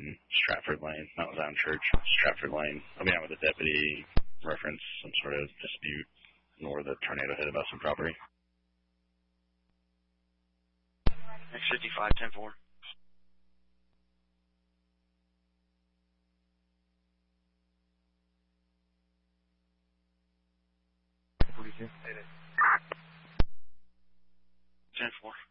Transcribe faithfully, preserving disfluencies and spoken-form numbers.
Stratford Lane, not Zion Church, Stratford Lane. I'll be out with a deputy, reference some sort of dispute, nor the tornado hit about some property. Next fifty-five, ten four. ten four.